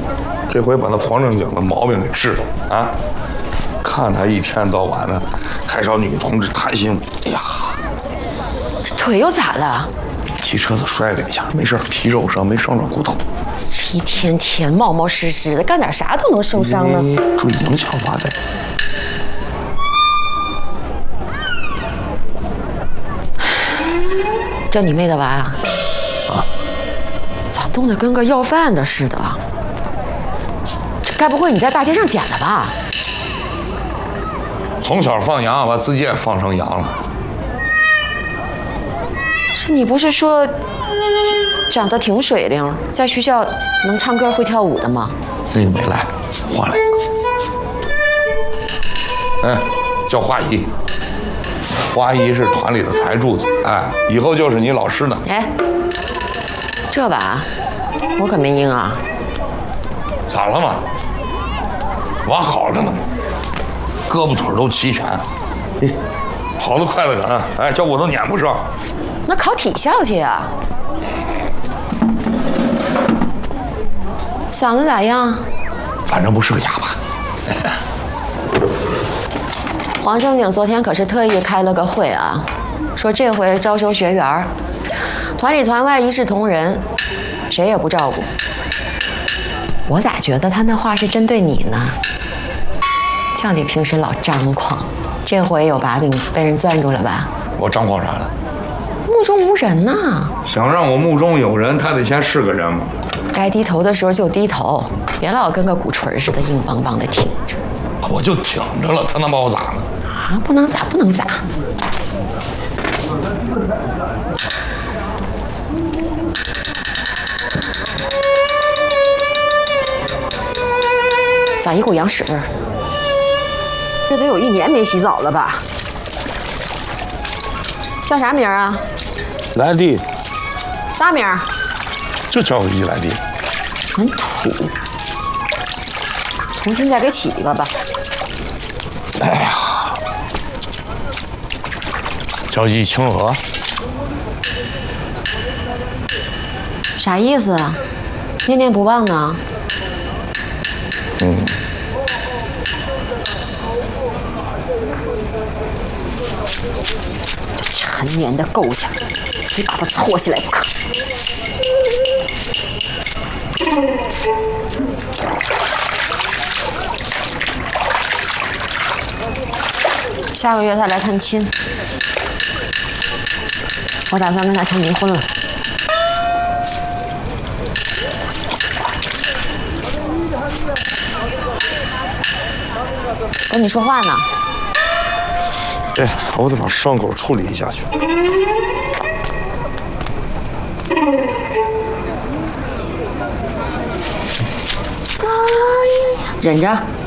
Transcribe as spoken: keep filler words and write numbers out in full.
这回把那黄正经的毛病给治了啊！看他一天到晚的还找女同志谈心，哎呀， 这腿又咋了？ 骑车子摔了一下，没事，皮肉伤，没伤着骨头。 一天天冒冒失失的，干点啥都能受伤呢。 注意影响发展。 这你妹的娃啊？ 啊？ 咋冻得跟个要饭的似的？这该不会你在大街上捡的吧？ 从小放羊，把自己也放成羊了。 是你不是说长得挺水灵，在学校能唱歌会跳舞的吗？ 那个没来，换了一个。哎，叫花姨。花姨是团里的财柱子，哎，以后就是你老师呢。 哎，这把我可没应啊。 咋了嘛？娃好着呢，胳膊腿都齐全，嘿，跑得快得很，哎，叫我都撵不上。 那考体校去呀？嗓子咋样？ 反正不是个哑巴。 黄正经昨天可是特意开了个会啊，说这回招收学员，团里团外一视同仁，谁也不照顾。我咋觉得他那话是针对你呢？叫你平时老张狂，这回有把柄被人攥住了吧？ 我张狂啥了？ 目中无人呐！ 想让我目中有人，他得先是个人嘛。 该低头的时候就低头，别老跟个鼓槌似的硬邦邦的挺着。 我就挺着了，他能把我咋呢？ 啊，不能咋，不能咋。咋一股羊屎味儿？这得有一年没洗澡了吧？叫啥名啊？ 来弟。 大名？ 就叫一来弟。 很土。重新再给起一个吧。 哎呀，叫一清河。 啥意思啊？念念不忘呢？ 嗯。 这陈年的构架，非把它搓起来不可。下个月他来探亲，我打算跟他签离婚了。跟你说话呢。 哎，我得把伤口处理一下去。 忍着。